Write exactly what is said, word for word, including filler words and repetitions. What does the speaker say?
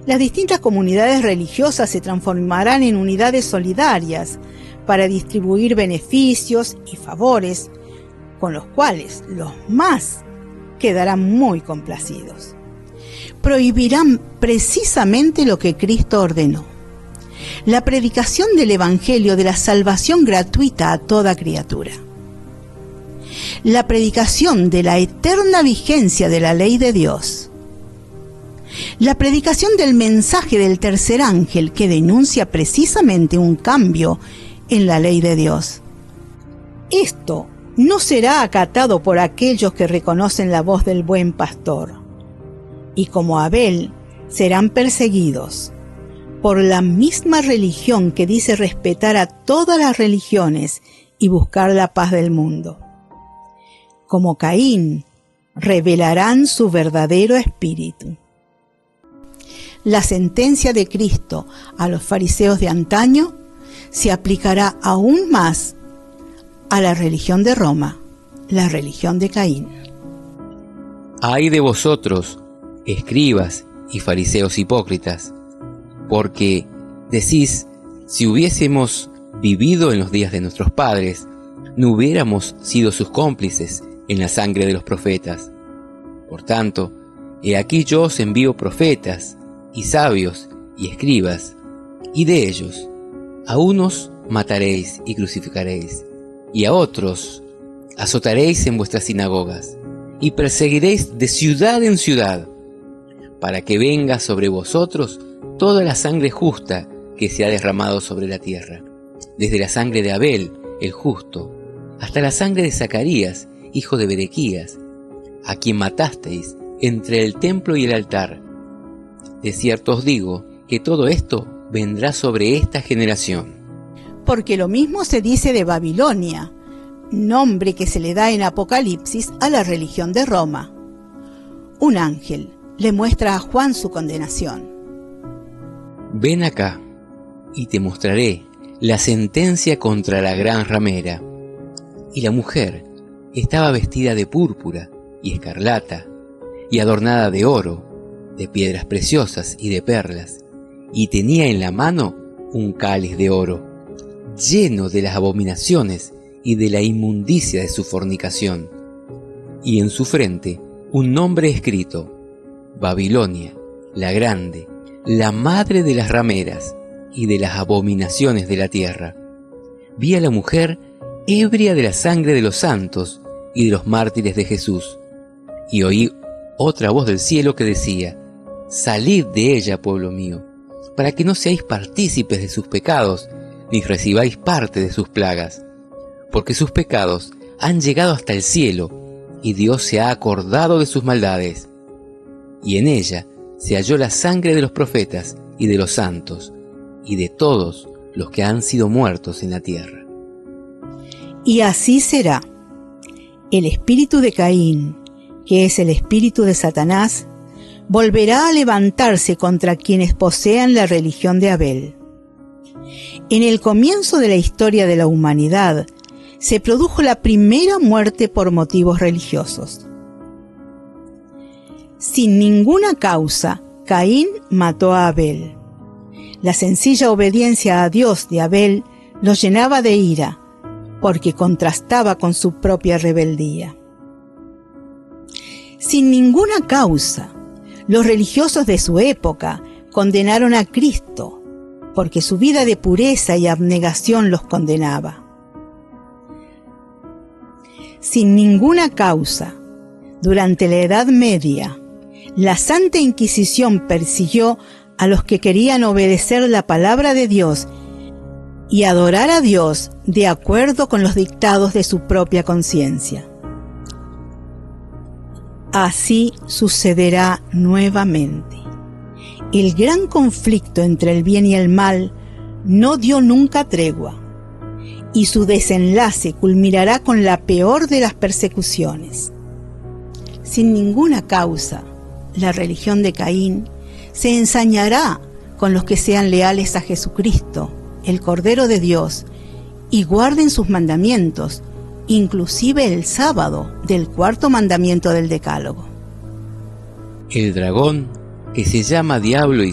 Las distintas comunidades religiosas se transformarán en unidades solidarias para distribuir beneficios y favores, con los cuales los más quedarán muy complacidos. Prohibirán precisamente lo que Cristo ordenó: la predicación del Evangelio de la salvación gratuita a toda criatura, la predicación de la eterna vigencia de la ley de Dios, la predicación del mensaje del tercer ángel que denuncia precisamente un cambio en la ley de Dios. Esto no será acatado por aquellos que reconocen la voz del buen pastor, y como Abel serán perseguidos por la misma religión que dice respetar a todas las religiones y buscar la paz del mundo. Como Caín, revelarán su verdadero espíritu. La sentencia de Cristo a los fariseos de antaño se aplicará aún más a la religión de Roma, la religión de Caín. Ay de vosotros, escribas y fariseos hipócritas, porque decís, si hubiésemos vivido en los días de nuestros padres, no hubiéramos sido sus cómplices en la sangre de los profetas. Por tanto, he aquí yo os envío profetas, y sabios, y escribas, y de ellos, a unos mataréis y crucificaréis, y a otros azotaréis en vuestras sinagogas, y perseguiréis de ciudad en ciudad, para que venga sobre vosotros toda la sangre justa que se ha derramado sobre la tierra, desde la sangre de Abel, el justo, hasta la sangre de Zacarías, hijo de Berequías, a quien matasteis entre el templo y el altar. De cierto os digo que todo esto vendrá sobre esta generación. Porque lo mismo se dice de Babilonia, nombre que se le da en Apocalipsis a la religión de Roma. Un ángel le muestra a Juan su condenación. Ven acá, y te mostraré la sentencia contra la gran ramera. Y la mujer estaba vestida de púrpura y escarlata, y adornada de oro, de piedras preciosas y de perlas, y tenía en la mano un cáliz de oro, lleno de las abominaciones y de la inmundicia de su fornicación, y en su frente un nombre escrito: Babilonia, la grande, la madre de las rameras y de las abominaciones de la tierra. Vi a la mujer ebria de la sangre de los santos y de los mártires de Jesús, y oí otra voz del cielo que decía: Salid de ella, pueblo mío, para que no seáis partícipes de sus pecados, ni recibáis parte de sus plagas, porque sus pecados han llegado hasta el cielo, y Dios se ha acordado de sus maldades. Y en ella se halló la sangre de los profetas y de los santos, y de todos los que han sido muertos en la tierra. Y así será. El espíritu de Caín, que es el espíritu de Satanás, volverá a levantarse contra quienes posean la religión de Abel. En el comienzo de la historia de la humanidad, se produjo la primera muerte por motivos religiosos. Sin ninguna causa, Caín mató a Abel. La sencilla obediencia a Dios de Abel lo llenaba de ira, porque contrastaba con su propia rebeldía. Sin ninguna causa, los religiosos de su época condenaron a Cristo, porque su vida de pureza y abnegación los condenaba. Sin ninguna causa, durante la Edad Media, la Santa Inquisición persiguió a los que querían obedecer la palabra de Dios y adorar a Dios de acuerdo con los dictados de su propia conciencia. Así sucederá nuevamente. El gran conflicto entre el bien y el mal no dio nunca tregua, y su desenlace culminará con la peor de las persecuciones. Sin ninguna causa, la religión de Caín se ensañará con los que sean leales a Jesucristo, el Cordero de Dios, y guarden sus mandamientos, inclusive el sábado del cuarto mandamiento del Decálogo. El dragón, que se llama Diablo y